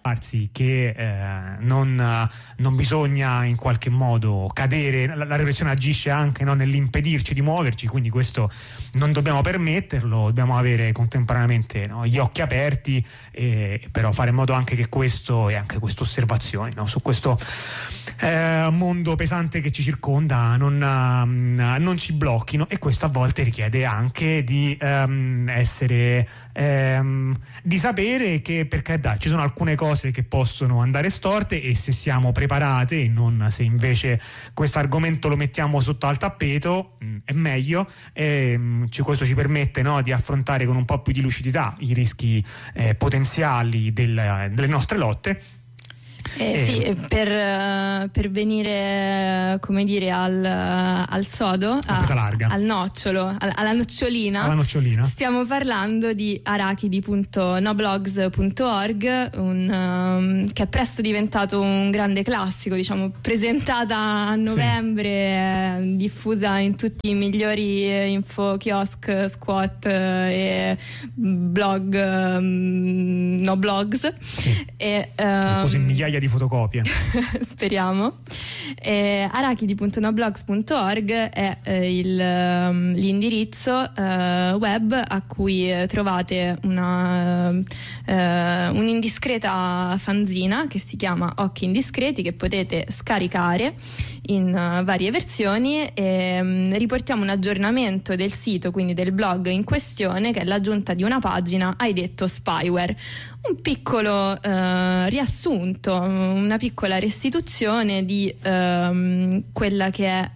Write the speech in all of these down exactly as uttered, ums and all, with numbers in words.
che eh, non, non bisogna in qualche modo cadere, la, la repressione agisce anche, no, nell'impedirci di muoverci, quindi questo non dobbiamo permetterlo, dobbiamo avere contemporaneamente, no, gli occhi aperti, e però fare in modo anche che questo e anche queste osservazioni, no, su questo eh, mondo pesante che ci circonda non, uh, non ci blocchino, e questo a volte richiede anche di um, essere um, di sapere che, per carità, ci sono alcune cose che possono andare storte, e se siamo preparate e non se invece questo argomento lo mettiamo sotto al tappeto mh, è meglio, e mh, questo ci permette, no, di affrontare con un po' più di lucidità i rischi eh, potenziali del, delle nostre lotte. Eh, sì, per, per venire, come dire, al, al sodo, a, al nocciolo, al, alla nocciolina, alla nocciolina, stiamo parlando di arachidi punto noblogs punto org, un, um, che è presto diventato un grande classico, diciamo, presentata a novembre, sì. diffusa in tutti i migliori info, kiosk, squat e blog, um, no blogs. Sì. E, um, diffusa in migliaia di fotocopie. Speriamo. Eh, arachidi punto noblogs punto org è eh, il, um, l'indirizzo eh, web a cui eh, trovate una, eh, un'indiscreta fanzina che si chiama Occhi Indiscreti, che potete scaricare in uh, varie versioni, e um, riportiamo un aggiornamento del sito, quindi del blog in questione, che è l'aggiunta di una pagina Hai detto spyware, un piccolo uh, riassunto, una piccola restituzione di uh, quella che è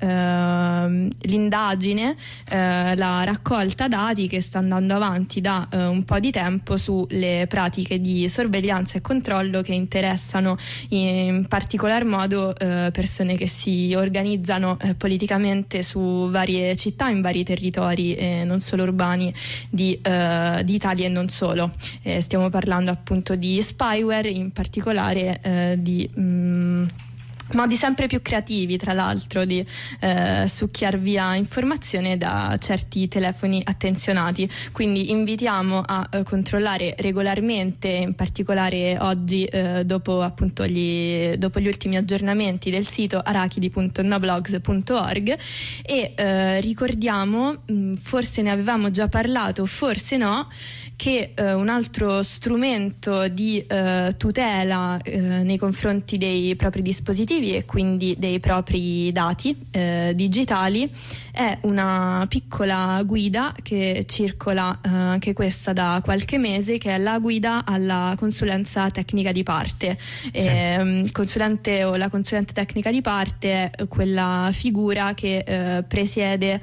uh, l'indagine, uh, la raccolta dati che sta andando avanti da uh, un po' di tempo sulle pratiche di sorveglianza e controllo che interessano in particolar modo uh, persone che si organizzano eh, politicamente su varie città, in vari territori, eh, non solo urbani, di, eh, di Italia e non solo. Eh, stiamo parlando appunto di spyware, in particolare eh, di mh, modi sempre più creativi, tra l'altro, di eh, succhiar via informazione da certi telefoni attenzionati. Quindi invitiamo a eh, controllare regolarmente, in particolare oggi eh, dopo appunto gli, dopo gli ultimi aggiornamenti del sito arachidi punto noblogs punto org, e eh, ricordiamo, mh, forse ne avevamo già parlato, forse no, che eh, un altro strumento di eh, tutela eh, nei confronti dei propri dispositivi e quindi dei propri dati eh, digitali è una piccola guida che circola eh, anche questa da qualche mese, che è la guida alla consulenza tecnica di parte. Sì. Eh, il consulente o la consulente tecnica di parte è quella figura che eh, presiede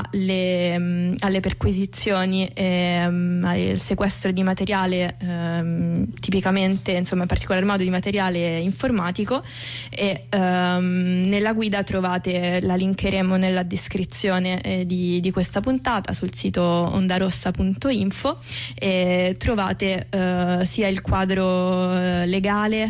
alle, mh, alle perquisizioni e mh, al sequestro di materiale, ehm, tipicamente, insomma, in particolar modo di materiale informatico, e ehm, nella guida trovate, la linkeremo nella descrizione eh, di, di questa puntata sul sito ondarossa punto info, e trovate eh, sia il quadro eh, legale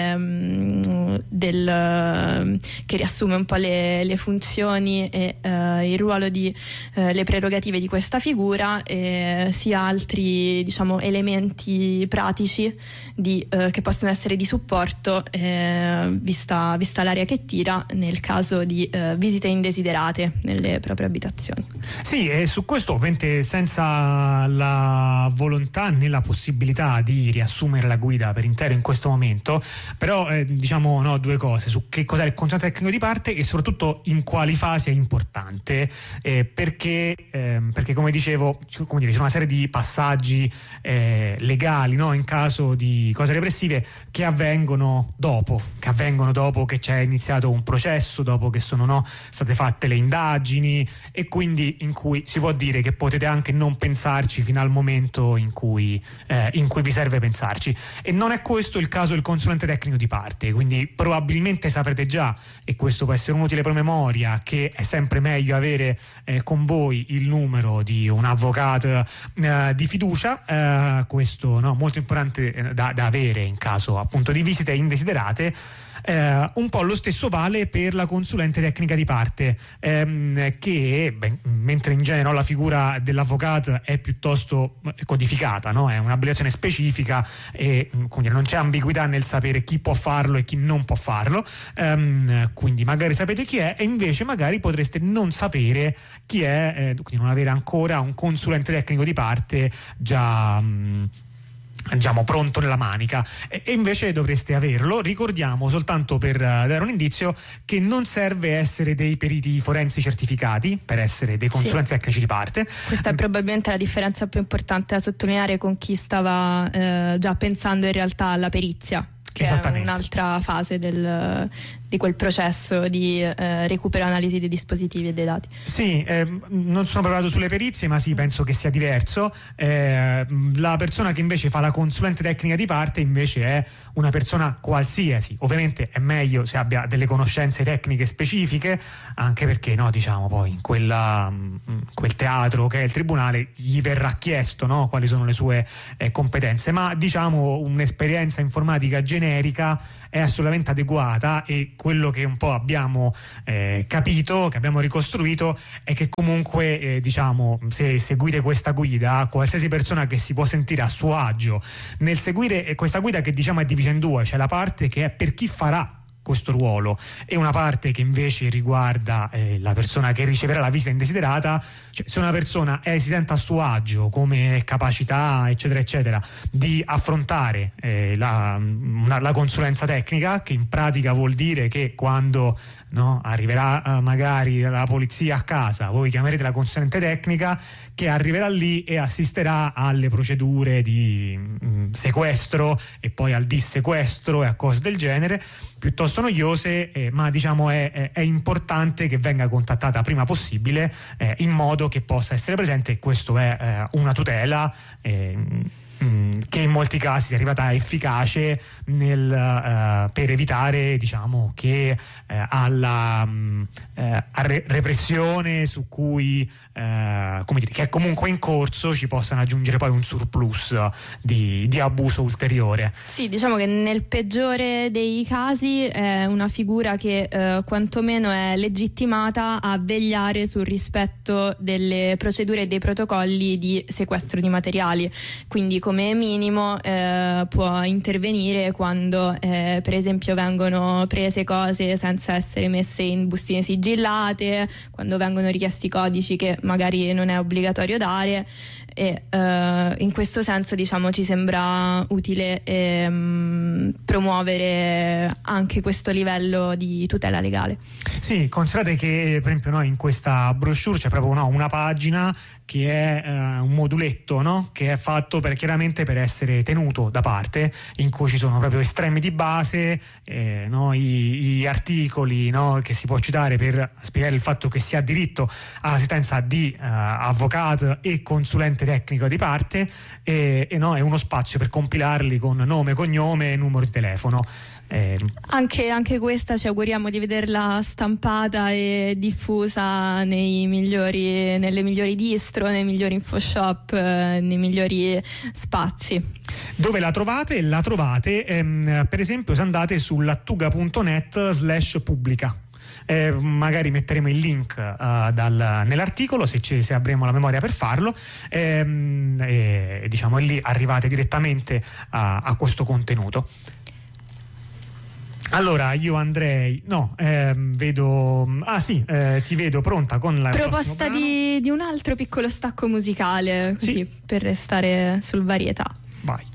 ehm, del, che riassume un po' le, le funzioni e eh, il ruolo di eh, le prerogative di questa figura, e sia altri, diciamo, elementi pratici di, eh, che possono essere di supporto eh, vista, vista l'area che tira nel caso di eh, visite indesiderate nelle proprie abitazioni. Sì, e su questo ovviamente senza la volontà né la possibilità di riassumere la guida per intero in questo momento, però eh, diciamo no, due cose su che cos'è il concetto tecnico di parte e soprattutto in quali fasi è importante, eh, perché, eh, perché come dicevo, come dire, c'è una serie di passaggi eh, legali, no, in caso di cose repressive che avvengono dopo, che avvengono dopo che c'è iniziato un processo, dopo che sono no, state fatte le indagini, e quindi in cui si può dire che potete anche non pensarci fino al momento in cui, eh, in cui vi serve pensarci, e non è questo il caso del consulente tecnico di parte. Quindi probabilmente saprete già, e questo può essere un utile promemoria, che è sempre meglio avere eh, con voi il numero di un avvocato eh, di fiducia, eh, questo no, molto importante da, da avere in caso appunto di visite indesiderate. Eh, un po' lo stesso vale per la consulente tecnica di parte, ehm, che beh, mentre in genere no, la figura dell'avvocato è piuttosto codificata, no? È un'abilitazione specifica e quindi non c'è ambiguità nel sapere chi può farlo e chi non può farlo, ehm, quindi magari sapete chi è e invece magari potreste non sapere chi è, eh, quindi non avere ancora un consulente tecnico di parte già mh, diciamo pronto nella manica, e, e invece dovreste averlo. Ricordiamo, soltanto per uh, dare un indizio, che non serve essere dei periti forensi certificati per essere dei consulenti sì. tecnici di parte. Questa è probabilmente la differenza più importante da sottolineare con chi stava eh, già pensando in realtà alla perizia, che è un'altra fase del, di quel processo di eh, recupero e analisi dei dispositivi e dei dati. Sì, eh, non sono preparato sulle perizie, ma sì, penso che sia diverso. Eh, la persona che invece fa la consulente tecnica di parte invece è una persona qualsiasi. Ovviamente è meglio se abbia delle conoscenze tecniche specifiche, anche perché no, diciamo poi in quella, in quel teatro che è il tribunale gli verrà chiesto, no, quali sono le sue eh, competenze, ma diciamo un'esperienza informatica generica è assolutamente adeguata, e quello che un po' abbiamo eh, capito, che abbiamo ricostruito, è che comunque eh, diciamo se seguite questa guida, qualsiasi persona che si può sentire a suo agio nel seguire questa guida, che diciamo è divisa in due, c'è la parte che è per chi farà questo ruolo e una parte che invece riguarda eh, la persona che riceverà la visita indesiderata. Cioè, se una persona è, si sente a suo agio come capacità eccetera eccetera di affrontare eh, la, una, la consulenza tecnica, che in pratica vuol dire che quando no, arriverà uh, magari la polizia a casa, voi chiamerete la consulente tecnica che arriverà lì e assisterà alle procedure di mh, sequestro e poi al dissequestro e a cose del genere, piuttosto noiose, eh, ma diciamo è, è, è importante che venga contattata prima possibile, eh, in modo che possa essere presente, e questo è eh, una tutela eh, che in molti casi si è arrivata efficace nel, uh, per evitare diciamo che uh, alla um, uh, re- repressione su cui uh, come dire, che è comunque in corso, ci possano aggiungere poi un surplus di, di abuso ulteriore. Sì, diciamo che nel peggiore dei casi è una figura che uh, quantomeno è legittimata a vegliare sul rispetto delle procedure e dei protocolli di sequestro di materiali, quindi come minimo eh, può intervenire quando eh, per esempio vengono prese cose senza essere messe in bustine sigillate, quando vengono richiesti codici che magari non è obbligatorio dare, e eh, in questo senso diciamo ci sembra utile ehm, promuovere anche questo livello di tutela legale. Sì, considerate che per esempio noi in questa brochure c'è proprio no, una pagina che è eh, un moduletto, no? Che è fatto per, chiaramente per essere tenuto da parte, in cui ci sono proprio estremi di base, eh, no? I, gli articoli no? che si può citare per spiegare il fatto che si ha diritto all'assistenza di eh, avvocato e consulente tecnico di parte, e, e no? È uno spazio per compilarli con nome, cognome e numero di telefono. Eh, anche, anche questa ci auguriamo di vederla stampata e diffusa nei migliori, nelle migliori distro, nei migliori infoshop, eh, nei migliori spazi. Dove la trovate? La trovate ehm, per esempio se andate su lattuga punto net slash pubblica. Eh, magari metteremo il link uh, dal, nell'articolo se, ci, se avremo la memoria per farlo, ehm, e diciamo e lì arrivate direttamente a, a questo contenuto. Allora io andrei no ehm, vedo ah sì eh, ti vedo pronta con la proposta di, di un altro piccolo stacco musicale, così, sì, per restare sul varietà. Vai.